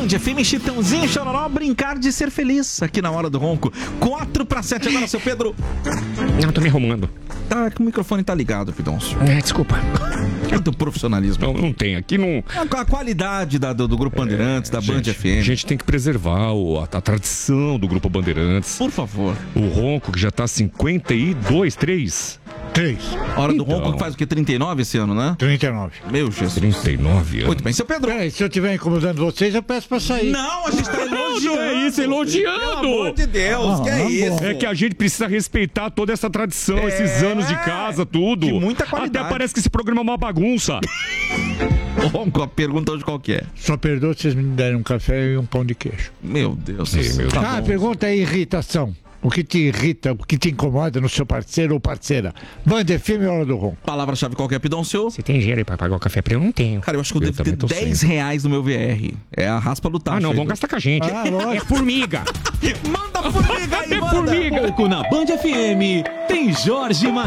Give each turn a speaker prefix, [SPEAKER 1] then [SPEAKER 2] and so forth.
[SPEAKER 1] Band FM, Chitãozinho, Chororó, brincar de ser feliz aqui na Hora do Ronco. 4:07 agora, seu Pedro.
[SPEAKER 2] Não, tô me arrumando.
[SPEAKER 1] Tá, que o microfone tá ligado, Pidoncio.
[SPEAKER 2] Desculpa.
[SPEAKER 1] Muito profissionalismo.
[SPEAKER 2] Não tem, aqui não...
[SPEAKER 1] A qualidade do Grupo Bandeirantes, da Band FM.
[SPEAKER 2] A gente tem que preservar a tradição do Grupo Bandeirantes.
[SPEAKER 1] Por favor.
[SPEAKER 2] O Ronco, que já tá 52, 3.
[SPEAKER 1] Hora do Ronco, que faz o quê? 39 esse ano, né?
[SPEAKER 3] 39.
[SPEAKER 1] Meu Jesus.
[SPEAKER 2] 39 anos.
[SPEAKER 1] Muito bem, seu Pedro.
[SPEAKER 3] Peraí, se eu estiver incomodando vocês, eu peço pra sair.
[SPEAKER 1] Não, a gente tá elogiando.
[SPEAKER 2] Não é isso, elogiando.
[SPEAKER 1] Pelo amor de Deus, que é isso?
[SPEAKER 2] É que a gente precisa respeitar toda essa tradição, esses anos de casa, tudo.
[SPEAKER 1] De muita qualidade.
[SPEAKER 2] Até parece que esse programa é uma bagunça.
[SPEAKER 1] Ronco, a pergunta hoje qual que é?
[SPEAKER 3] Só perdoa se vocês me derem um café e um pão de queijo.
[SPEAKER 1] Meu Deus.
[SPEAKER 3] A pergunta é irritação. O que te irrita, o que te incomoda no seu parceiro ou parceira? Band FM, Hora do Ronco.
[SPEAKER 1] Palavra-chave qual que é, Pidoncio?
[SPEAKER 2] Você tem dinheiro aí pra pagar o café pra eu? Não tenho.
[SPEAKER 1] Cara, eu acho que eu devo ter R$10 no meu VR. É a raspa do tacho.
[SPEAKER 2] Não, vamos gastar com a gente. É formiga.
[SPEAKER 1] Manda formiga aí,
[SPEAKER 2] É formiga.
[SPEAKER 4] Na Band FM tem Jorge Matheus.